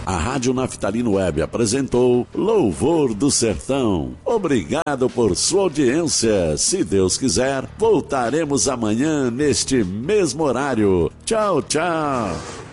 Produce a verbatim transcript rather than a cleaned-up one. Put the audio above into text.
A Rádio Naftalino Web apresentou Louvor do Sertão. Obrigado por sua audiência. Se Deus quiser, voltaremos amanhã neste mesmo horário. Tchau, tchau.